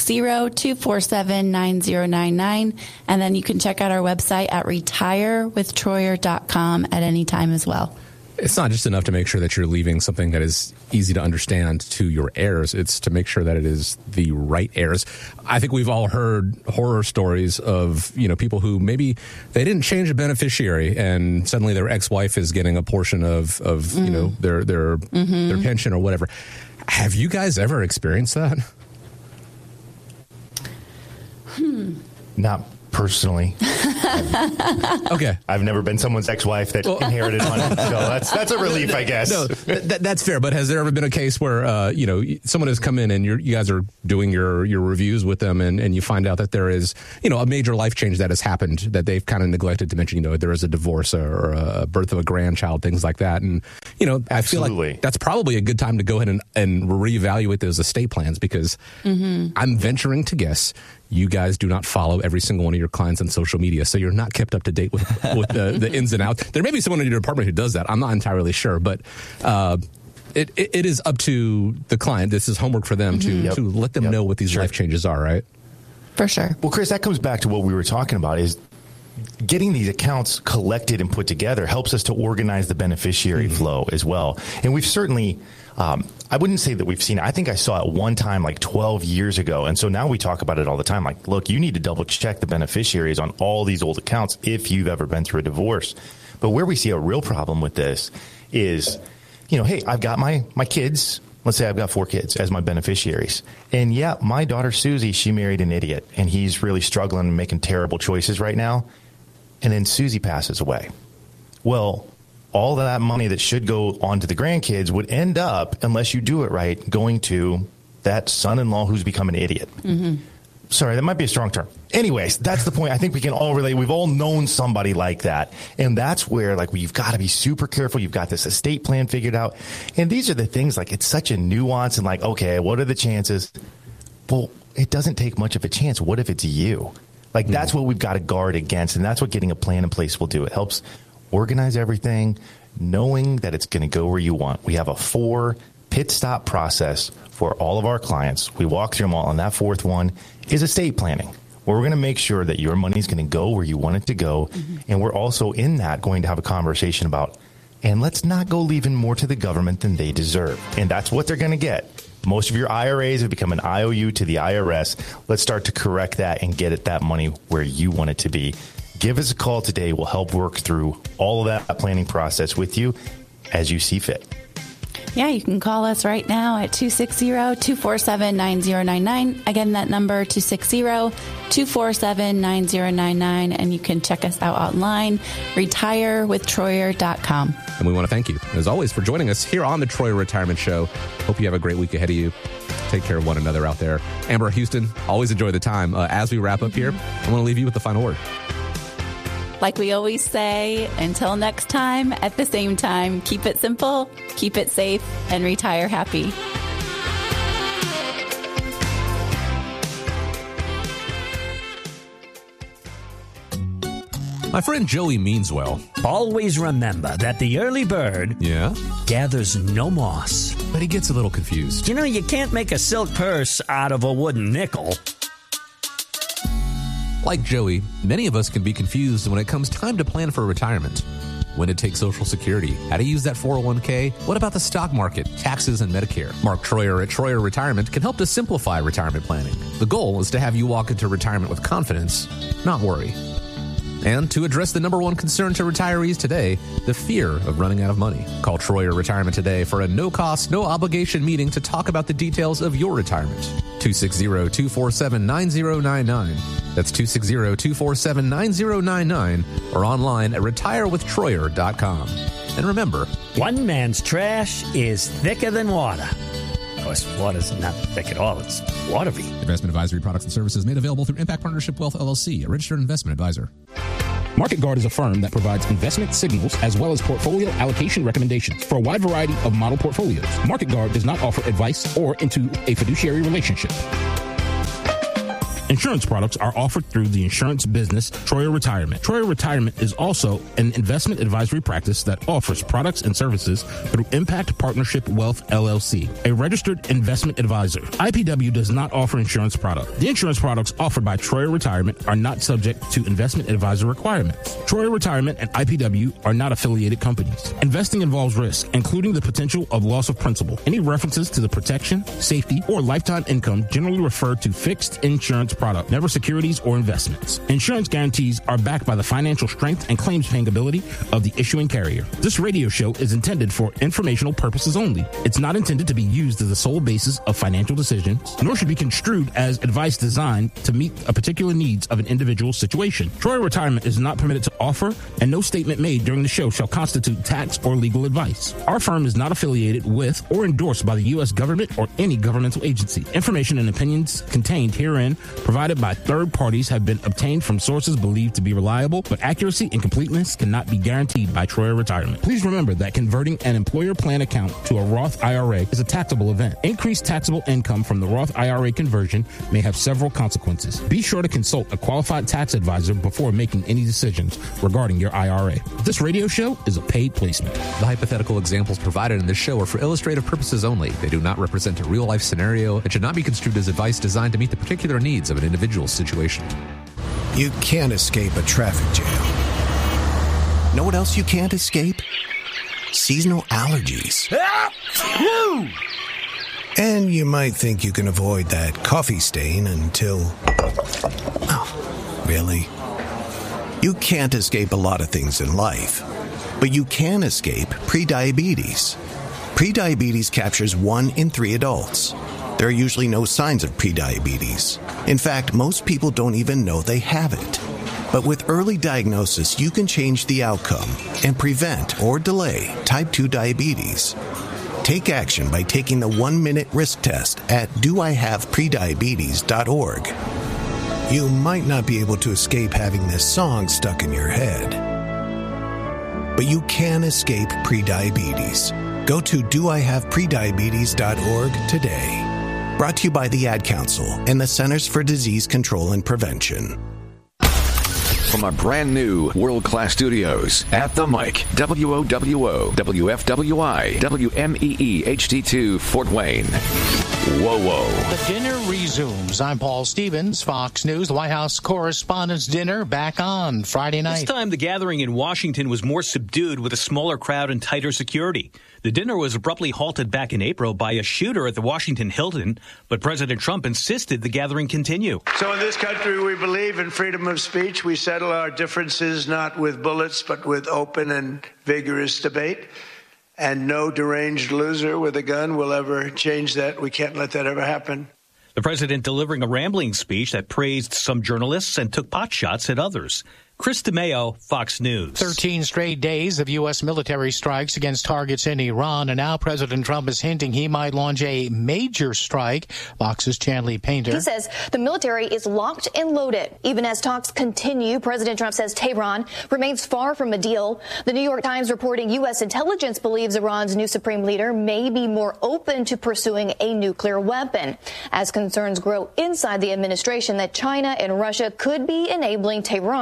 260-247-9099. And then you can check out our website at retirewithtroyer.com at any time as well. It's not just enough to make sure that you're leaving something that is easy to understand to your heirs. It's to make sure that it is the right heirs. I think we've all heard horror stories of, people who maybe they didn't change a beneficiary and suddenly their ex-wife is getting a portion of their pension or whatever. Have you guys ever experienced that? Not personally. Okay. I've never been someone's ex-wife that inherited money. So that's a relief, I guess. No, that's fair. But has there ever been a case where, someone has come in and you guys are doing your reviews with them and you find out that there is, a major life change that has happened that they've kind of neglected to mention, there is a divorce or a birth of a grandchild, things like that. And, I feel like that's probably a good time to go ahead and reevaluate those estate plans because I'm venturing to guess you guys do not follow every single one of your clients on social media, so you're not kept up to date with the ins and outs. There may be someone in your department who does that. I'm not entirely sure, but it is up to the client. This is homework for them to let them know what these life changes are, right? For sure. Well, Chris, that comes back to what we were talking about is getting these accounts collected and put together helps us to organize the beneficiary flow as well. And we've certainly... I wouldn't say that we've seen it. I think I saw it one time 12 years ago. And so now we talk about it all the time. Look, you need to double check the beneficiaries on all these old accounts if you've ever been through a divorce. But where we see a real problem with this is, hey, I've got my kids. Let's say I've got 4 kids as my beneficiaries. And yeah, my daughter, Susie, she married an idiot and he's really struggling and making terrible choices right now. And then Susie passes away. Well, all of that money that should go on to the grandkids would end up, unless you do it right, going to that son-in-law who's become an idiot. Sorry, that might be a strong term. Anyways, that's the point. I think we can all relate. We've all known somebody like that. And that's where, you've got to be super careful. You've got this estate plan figured out. And these are the things, it's such a nuance and okay, what are the chances? Well, it doesn't take much of a chance. What if it's you? That's what we've got to guard against. And that's what getting a plan in place will do. It helps organize everything, knowing that it's going to go where you want. We have a 4 pit stop process for all of our clients. We walk through them all, and that 4th one is estate planning, where we're going to make sure that your money is going to go where you want it to go. And we're also in that going to have a conversation about, and let's not go leaving more to the government than they deserve. And that's what they're going to get. Most of your IRAs have become an IOU to the IRS. Let's start to correct that and get that money where you want it to be. Give us a call today. We'll help work through all of that planning process with you as you see fit. Yeah, you can call us right now at 260-247-9099. Again, that number, 260-247-9099. And you can check us out online, retirewithtroyer.com. And we want to thank you, as always, for joining us here on the Troyer Retirement Show. Hope you have a great week ahead of you. Take care of one another out there. Amber, Houston, always enjoy the time. As we wrap up here, I want to leave you with the final word. Like we always say, until next time, at the same time, keep it simple, keep it safe, and retire happy. My friend Joey means well. Always remember that the early bird gathers no moss. But he gets a little confused. You know, you can't make a silk purse out of a wooden nickel. Like Joey, many of us can be confused when it comes time to plan for retirement. When to take Social Security, how to use that 401k, what about the stock market, taxes, and Medicare? Mark Troyer at Troyer Retirement can help to simplify retirement planning. The goal is to have you walk into retirement with confidence, not worry. And to address the number one concern to retirees today, the fear of running out of money. Call Troyer Retirement today for a no-cost, no-obligation meeting to talk about the details of your retirement. 260-247-9099. That's 260-247-9099 or online at retirewithtroyer.com. And remember, one man's trash is thicker than water. Of course, water's not thick at all. It's watery. Investment advisory products and services made available through Impact Partnership Wealth, LLC, a registered investment advisor. Market Guard is a firm that provides investment signals as well as portfolio allocation recommendations for a wide variety of model portfolios. Market Guard does not offer advice or into a fiduciary relationship. Insurance products are offered through the insurance business Troyer Retirement. Troyer Retirement is also an investment advisory practice that offers products and services through Impact Partnership Wealth, LLC, a registered investment advisor. IPW does not offer insurance products. The insurance products offered by Troyer Retirement are not subject to investment advisor requirements. Troyer Retirement and IPW are not affiliated companies. Investing involves risk, including the potential of loss of principal. Any references to the protection, safety, or lifetime income generally refer to fixed insurance product, never securities or investments. Insurance guarantees are backed by the financial strength and claims paying ability of the issuing carrier. This radio show is intended for informational purposes only. It's not intended to be used as the sole basis of financial decisions, nor should be construed as advice designed to meet a particular needs of an individual situation. Troyer Retirement is not permitted to offer, and no statement made during the show shall constitute tax or legal advice. Our firm is not affiliated with or endorsed by the U.S. government or any governmental agency. Information and opinions contained herein provided by third parties have been obtained from sources believed to be reliable, but accuracy and completeness cannot be guaranteed by Troyer Retirement. Please remember that converting an employer plan account to a Roth IRA is a taxable event. Increased taxable income from the Roth IRA conversion may have several consequences. Be sure to consult a qualified tax advisor before making any decisions regarding your IRA. This radio show is a paid placement. The hypothetical examples provided in this show are for illustrative purposes only. They do not represent a real-life scenario and should not be construed as advice designed to meet the particular needs of an individual situation. You can't escape a traffic jam. Know what else you can't escape? Seasonal allergies. And you might think you can avoid that coffee stain until... Oh, really? You can't escape a lot of things in life, but you can escape prediabetes. Prediabetes captures 1 in 3 adults. There are usually no signs of prediabetes. In fact, most people don't even know they have it. But with early diagnosis, you can change the outcome and prevent or delay type 2 diabetes. Take action by taking the 1-minute risk test at doihaveprediabetes.org. You might not be able to escape having this song stuck in your head, but you can escape prediabetes. Go to doihaveprediabetes.org today. Brought to you by the Ad Council and the Centers for Disease Control and Prevention. From our brand new world-class studios at the mic, WOWO, WFWI, WMEE HD2 Fort Wayne. Whoa. The dinner resumes. I'm Paul Stevens, Fox News. The White House Correspondents' Dinner back on Friday night. This time, the gathering in Washington was more subdued with a smaller crowd and tighter security. The dinner was abruptly halted back in April by a shooter at the Washington Hilton, but President Trump insisted the gathering continue. So in this country, we believe in freedom of speech. We settle our differences not with bullets, but with open and vigorous debate. And no deranged loser with a gun will ever change that. We can't let that ever happen. The president delivering a rambling speech that praised some journalists and took potshots at others. Chris DeMeo, Fox News. 13 straight days of U.S. military strikes against targets in Iran, and now President Trump is hinting he might launch a major strike. Fox's Chanley Painter. He says the military is locked and loaded. Even as talks continue, President Trump says Tehran remains far from a deal. The New York Times reporting U.S. intelligence believes Iran's new supreme leader may be more open to pursuing a nuclear weapon, as concerns grow inside the administration that China and Russia could be enabling Tehran.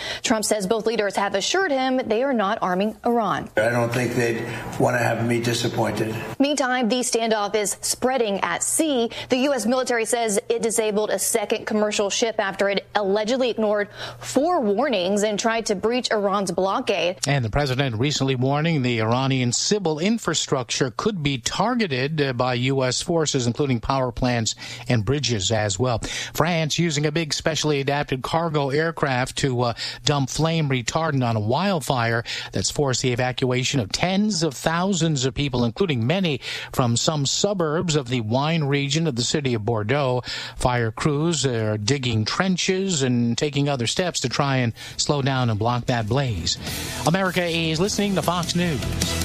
Trump says both leaders have assured him they are not arming Iran. I don't think they'd want to have me disappointed. Meantime, the standoff is spreading at sea. The U.S. military says it disabled a second commercial ship after it allegedly ignored 4 warnings and tried to breach Iran's blockade. And the president recently warning the Iranian civil infrastructure could be targeted by U.S. forces, including power plants and bridges as well. France using a big specially adapted cargo aircraft to dump flame retardant on a wildfire that's forced the evacuation of tens of thousands of people, including many from some suburbs of the wine region of the city of Bordeaux. Fire crews are digging trenches and taking other steps to try and slow down and block that blaze. America is listening to Fox News.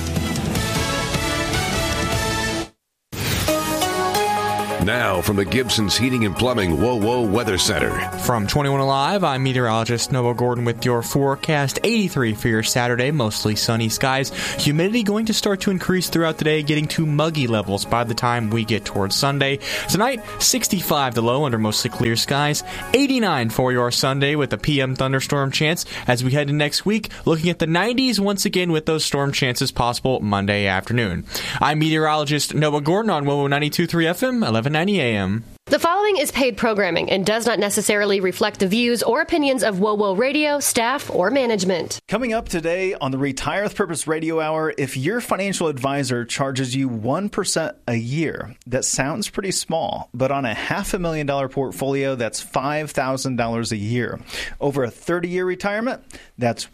Now from the Gibson's Heating and Plumbing WOWO Weather Center. From 21 Alive, I'm meteorologist Noah Gordon with your forecast. 83 for your Saturday, mostly sunny skies. Humidity going to start to increase throughout the day, getting to muggy levels by the time we get towards Sunday. Tonight, 65 the low under mostly clear skies. 89 for your Sunday with a PM thunderstorm chance. As we head to next week, looking at the 90s once again with those storm chances possible Monday afternoon. I'm meteorologist Noah Gordon on WOWO 92.3 FM, 1190 AM. The following is paid programming and does not necessarily reflect the views or opinions of WOWO Radio, staff, or management. Coming up today on the Retire with Purpose Radio Hour, if your financial advisor charges you 1% a year, that sounds pretty small, but on a $500,000 portfolio, that's $5,000 a year. Over a 30-year retirement, that's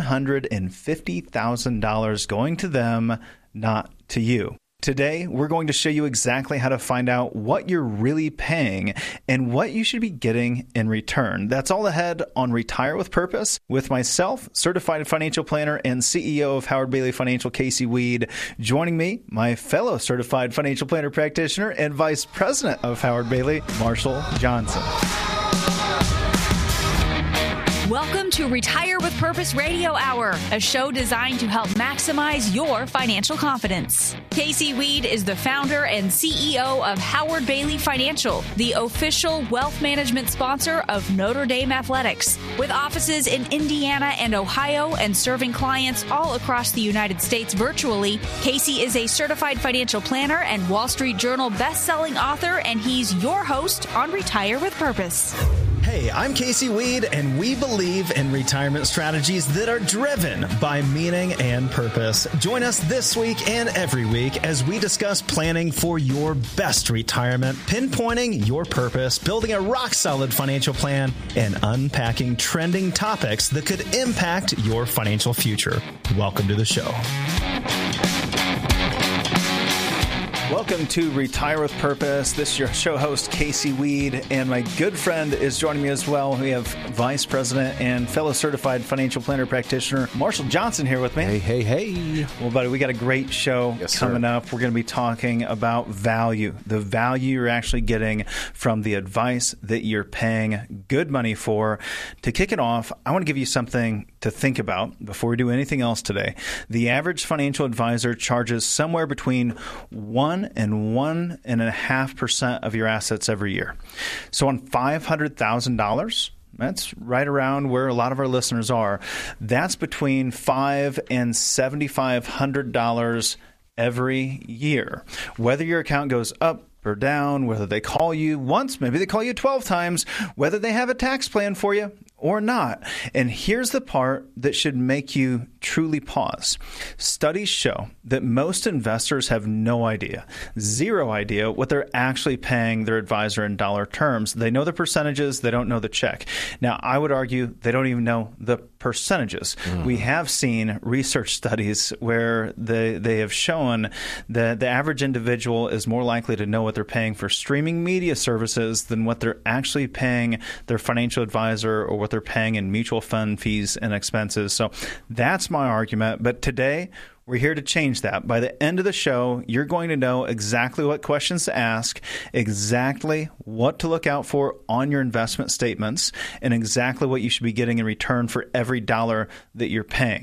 $150,000 going to them, not to you. Today, we're going to show you exactly how to find out what you're really paying and what you should be getting in return. That's all ahead on Retire with Purpose with myself, certified financial planner and CEO of Howard Bailey Financial, Casey Weed. Joining me, my fellow certified financial planner practitioner and vice president of Howard Bailey, Marshall Johnson. Welcome to Retire with Purpose Radio Hour, a show designed to help maximize your financial confidence. Casey Weed is the founder and CEO of Howard Bailey Financial, the official wealth management sponsor of Notre Dame Athletics. With offices in Indiana and Ohio and serving clients all across the United States virtually, Casey is a certified financial planner and Wall Street Journal best-selling author, and he's your host on Retire with Purpose. Hey, I'm Casey Weed, and we believe in retirement strategies that are driven by meaning and purpose. Join us this week and every week as we discuss planning for your best retirement, pinpointing your purpose, building a rock-solid financial plan, and unpacking trending topics that could impact your financial future. Welcome to the show. Welcome to Retire with Purpose. This is your show host, Casey Weed, and my good friend is joining me as well. We have Vice President and fellow certified financial planner practitioner, Marshall Johnson, here with me. Hey. Well, buddy, we got a great show coming up. We're going to be talking about value, the value you're actually getting from the advice that you're paying good money for. To kick it off, I want to give you something to think about before we do anything else today. The average financial advisor charges somewhere between 1% and 1.5% of your assets every year. So on $500,000, that's right around where a lot of our listeners are. That's between $500 and $7,500 every year. Whether your account goes up or down, whether they call you once, maybe they call you 12 times, whether they have a tax plan for you or not. And here's the part that should make you truly pause. Studies show that most investors have no idea, zero idea what they're actually paying their advisor in dollar terms. They know the percentages, they don't know the check. Now, I would argue they don't even know the percentages. We have seen research studies where they have shown that the average individual is more likely to know what they're paying for streaming media services than what they're actually paying their financial advisor or what they're paying in mutual fund fees and expenses. So that's my argument. But today, we're here to change that. By the end of the show, you're going to know exactly what questions to ask, exactly what to look out for on your investment statements, and exactly what you should be getting in return for every dollar that you're paying.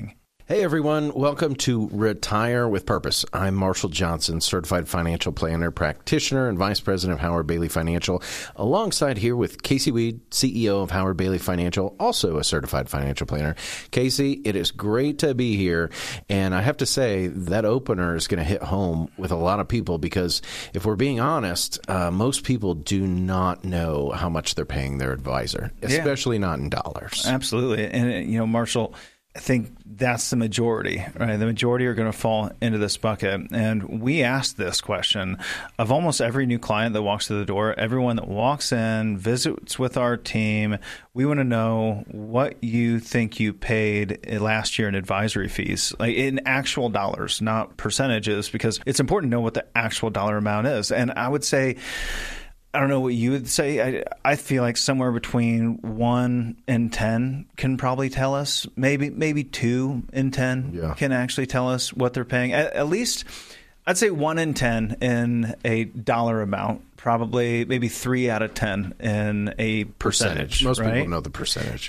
Hey everyone, welcome to Retire with Purpose. I'm Marshall Johnson, certified financial planner, practitioner, and vice president of Howard Bailey Financial, alongside here with Casey Weed, CEO of Howard Bailey Financial, also a certified financial planner. Casey, it is great to be here, and I have to say that opener is going to hit home with a lot of people because if we're being honest, most people do not know how much they're paying their advisor, especially not in dollars. Absolutely. And, Marshall, I think that's the majority, right? The majority are going to fall into this bucket. And we ask this question of almost every new client that walks through the door, everyone that walks in, visits with our team. We want to know what you think you paid last year in advisory fees, like in actual dollars, not percentages, because it's important to know what the actual dollar amount is. And I would say, I don't know what you would say. I feel like somewhere between 1 and 10 can probably tell us. Maybe 2 and 10 can actually tell us what they're paying. At least, I'd say 1 in 10 in a dollar amount. Probably maybe 3 out of 10 in a percentage. Most right? people know the percentage.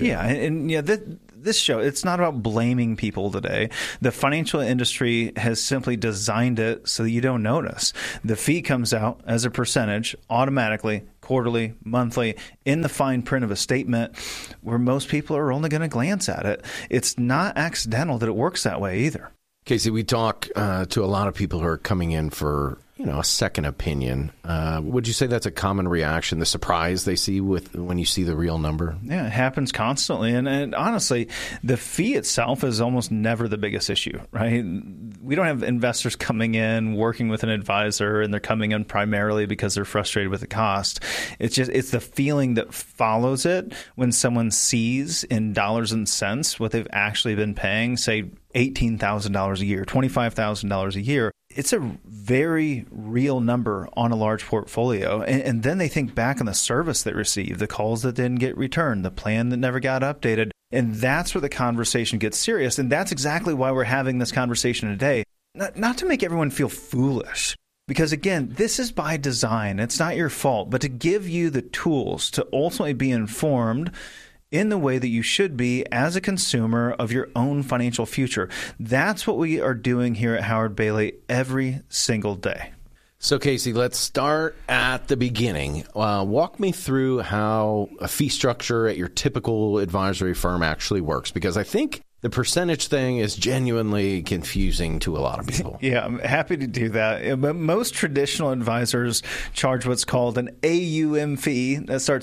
This show, it's not about blaming people today. The financial industry has simply designed it so that you don't notice. The fee comes out as a percentage automatically, quarterly, monthly, in the fine print of a statement where most people are only going to glance at it. It's not accidental that it works that way either. Casey, we talk to a lot of people who are coming in for a second opinion. Would you say that's a common reaction, the surprise they see when you see the real number? Yeah, it happens constantly. And honestly, the fee itself is almost never the biggest issue, right? We don't have investors coming in, working with an advisor, and they're coming in primarily because they're frustrated with the cost. It's the feeling that follows it when someone sees in dollars and cents what they've actually been paying, say $18,000 a year, $25,000 a year. It's a very real number on a large portfolio. And then they think back on the service they received, the calls that didn't get returned, the plan that never got updated. And that's where the conversation gets serious. And that's exactly why we're having this conversation today. Not to make everyone feel foolish. Because again, this is by design. It's not your fault. But to give you the tools to ultimately be informed in the way that you should be as a consumer of your own financial future. That's what we are doing here at Howard Bailey every single day. So, Casey, let's start at the beginning. Walk me through how a fee structure at your typical advisory firm actually works, because I think the percentage thing is genuinely confusing to a lot of people. Yeah, I'm happy to do that. But most traditional advisors charge what's called an AUM fee.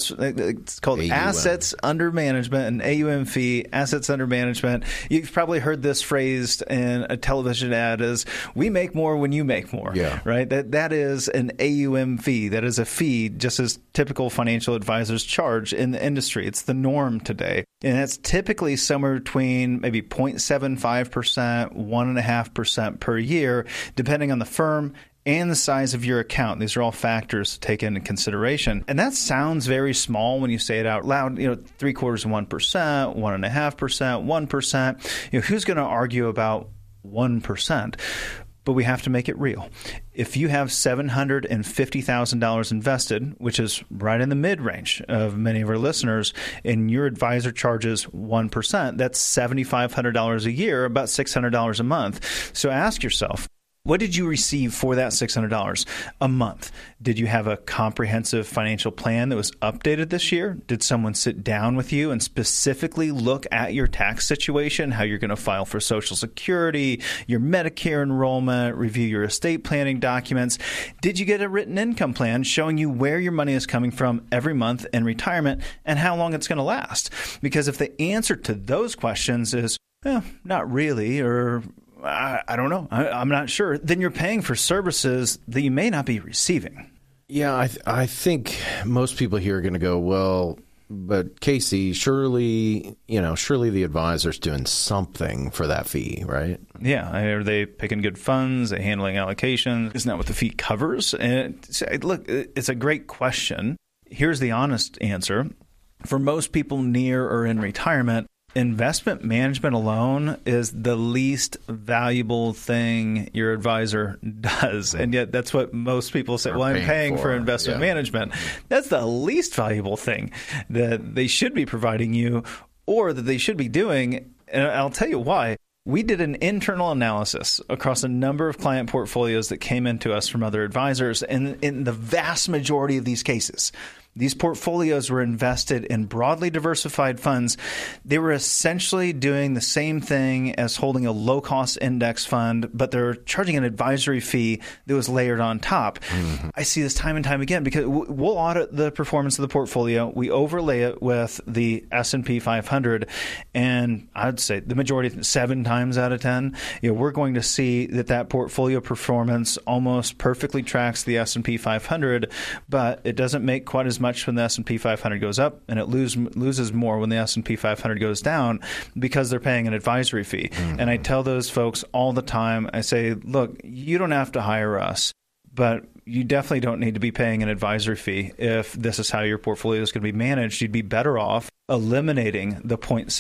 It's called AUM. Assets Under Management, an AUM fee, Assets Under Management. You've probably heard this phrased in a television ad as, we make more when you make more, right? That is an AUM fee. That is a fee just as typical financial advisors charge in the industry. It's the norm today. And it's typically somewhere between maybe 0.75%, 1.5% per year, depending on the firm and the size of your account. These are all factors to take into consideration. And that sounds very small when you say it out loud, 0.75% of 1%, 1.5%, 1%. Who's going to argue about 1%? But we have to make it real. If you have $750,000 invested, which is right in the mid-range of many of our listeners, and your advisor charges 1%, that's $7,500 a year, about $600 a month. So ask yourself, what did you receive for that $600 a month? Did you have a comprehensive financial plan that was updated this year? Did someone sit down with you and specifically look at your tax situation, how you're going to file for Social Security, your Medicare enrollment, review your estate planning documents? Did you get a written income plan showing you where your money is coming from every month in retirement and how long it's going to last? Because if the answer to those questions is, not really, or I don't know, I'm not sure, then you're paying for services that you may not be receiving. Yeah, I think most people here are going to go, well, but Casey, surely the advisor's doing something for that fee, right? Yeah. Are they picking good funds? Are they handling allocations? Isn't that what the fee covers? And look, it's a great question. Here's the honest answer. For most people near or in retirement, investment management alone is the least valuable thing your advisor does. And yet that's what most people say, well, I'm paying for investment management. That's the least valuable thing that they should be providing you or that they should be doing. And I'll tell you why. We did an internal analysis across a number of client portfolios that came into us from other advisors. And in the vast majority of these cases, these portfolios were invested in broadly diversified funds. They were essentially doing the same thing as holding a low-cost index fund, but they're charging an advisory fee that was layered on top. Mm-hmm. I see this time and time again because we'll audit the performance of the portfolio. We overlay it with the S&P 500, and I'd say the majority, 7 times out of 10, we're going to see that portfolio performance almost perfectly tracks the S&P 500, but it doesn't make quite as much when the S&P 500 goes up, and it loses more when the S&P 500 goes down because they're paying an advisory fee. Mm-hmm. And I tell those folks all the time, I say, look, you don't have to hire us, but you definitely don't need to be paying an advisory fee if this is how your portfolio is going to be managed. You'd be better off eliminating the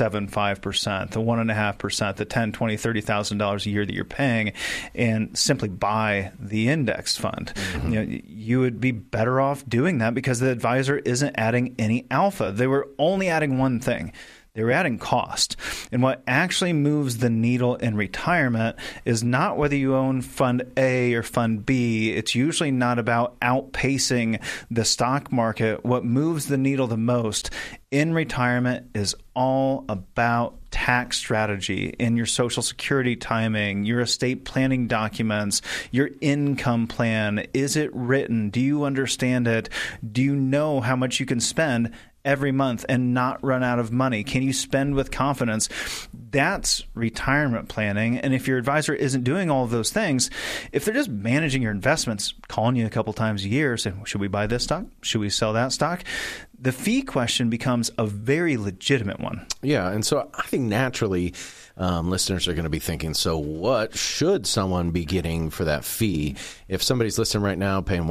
0.75%, the 1.5%, the $10,000, $20,000, $30,000 a year that you're paying, and simply buy the index fund. Mm-hmm. You would be better off doing that because the advisor isn't adding any alpha. They were only adding one thing. They were adding cost. And what actually moves the needle in retirement is not whether you own Fund A or Fund B. It's usually not about outpacing the stock market. What moves the needle the most in retirement is all about tax strategy in your Social Security timing, your estate planning documents, your income plan. Is it written? Do you understand it? Do you know how much you can spend every month and not run out of money? Can you spend with confidence? That's retirement planning. And if your advisor isn't doing all of those things, if they're just managing your investments, calling you a couple times a year, saying, should we buy this stock? Should we sell that stock? The fee question becomes a very legitimate one. Yeah. And so I think naturally listeners are going to be thinking, so what should someone be getting for that fee? If somebody's listening right now paying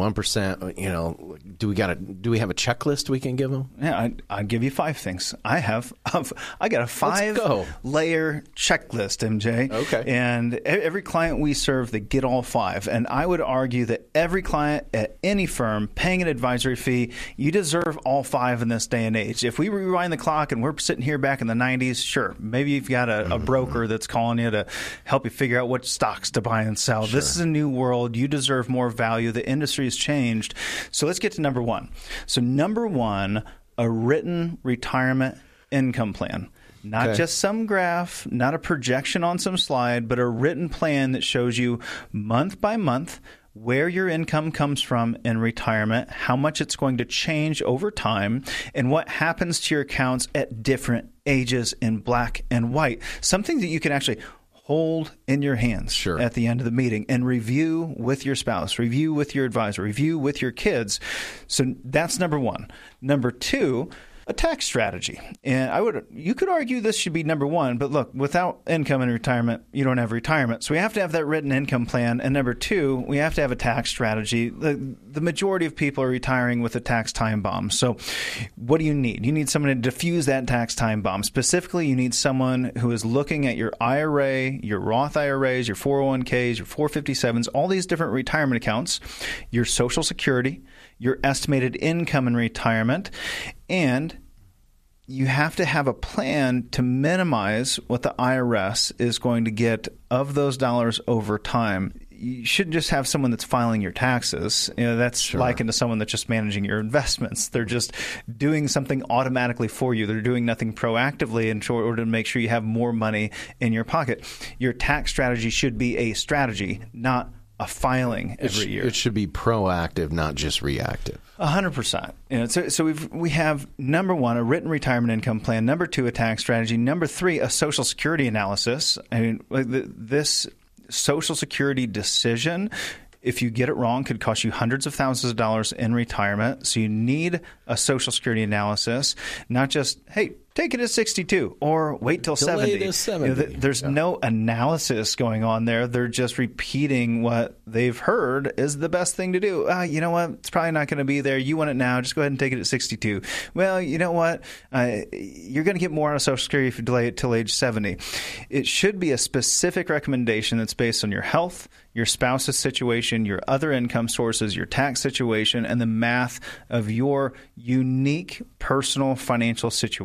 1%, do we have a checklist we can give them? Yeah, I'd give you 5 things. I got a 5-layer checklist, MJ. Okay. And every client we serve, they get all 5. And I would argue that every client at any firm paying an advisory fee, you deserve all 5 in this day and age. If we rewind the clock and we're sitting here back in the 90s, sure, maybe you've got a broker that's calling you to help you figure out what stocks to buy and sell. Sure. This is a new world. You deserve more value. The industry has changed. So let's get to number 1. So number 1, a written retirement income plan. Not just some graph, not a projection on some slide, but a written plan that shows you month by month where your income comes from in retirement, how much it's going to change over time, and what happens to your accounts at different ages in black and white. Something that you can actually hold in your hands at the end of the meeting and review with your spouse, review with your advisor, review with your kids. So that's number 1. Number 2, a tax strategy. And you could argue this should be number 1, but look, without income in retirement, you don't have retirement. So we have to have that written income plan. And number 2, we have to have a tax strategy. The majority of people are retiring with a tax time bomb. So what do you need? You need someone to diffuse that tax time bomb. Specifically, you need someone who is looking at your IRA, your Roth IRAs, your 401ks, your 457s, all these different retirement accounts, your Social Security, your estimated income in retirement, and you have to have a plan to minimize what the IRS is going to get of those dollars over time. You shouldn't just have someone that's filing your taxes. That's likened to someone that's just managing your investments. They're just doing something automatically for you. They're doing nothing proactively in order to make sure you have more money in your pocket. Your tax strategy should be a strategy, not a filing every year. It should be proactive, not just reactive. 100%. So we have number 1, a written retirement income plan. Number 2, a tax strategy. Number 3, a Social Security analysis. I mean, this Social Security decision, if you get it wrong, could cost you hundreds of thousands of dollars in retirement. So you need a Social Security analysis, not just, hey, take it at 62 or wait till 70. There's no analysis going on there. They're just repeating what they've heard is the best thing to do. You know what? It's probably not going to be there. You want it now. Just go ahead and take it at 62. Well, you know what? You're going to get more out of Social Security if you delay it till age 70. It should be a specific recommendation that's based on your health, your spouse's situation, your other income sources, your tax situation, and the math of your unique personal financial situation.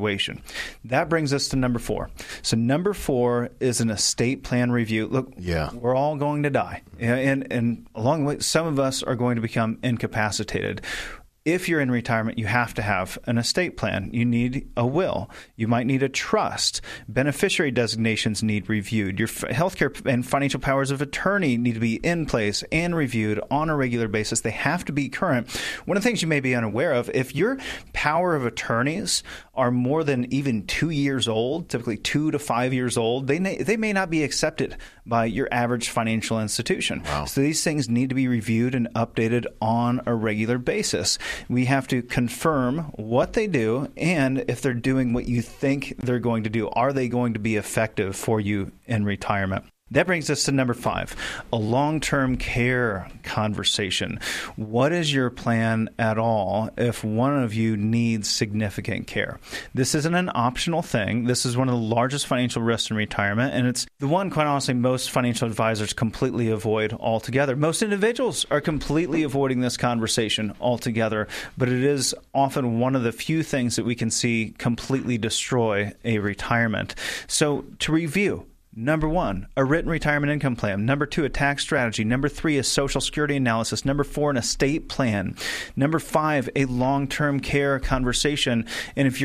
That brings us to number 4. So number 4 is an estate plan review. Look, we're all going to die. And along the way, some of us are going to become incapacitated. If you're in retirement, you have to have an estate plan. You need a will. You might need a trust. Beneficiary designations need reviewed. Your healthcare and financial powers of attorney need to be in place and reviewed on a regular basis. They have to be current. One of the things you may be unaware of, if your power of attorneys are more than even 2 years old, typically 2 to 5 years old, they may not be accepted by your average financial institution. Wow. So these things need to be reviewed and updated on a regular basis. We have to confirm what they do and if they're doing what you think they're going to do. Are they going to be effective for you in retirement? That brings us to number 5, a long-term care conversation. What is your plan at all if one of you needs significant care? This isn't an optional thing. This is one of the largest financial risks in retirement, and it's the one, quite honestly, most financial advisors completely avoid altogether. Most individuals are completely avoiding this conversation altogether, but it is often one of the few things that we can see completely destroy a retirement. So to review, number 1, a written retirement income plan. Number 2, a tax strategy. Number 3, a Social Security analysis. Number 4, an estate plan. Number 5, a long-term care conversation. And if you're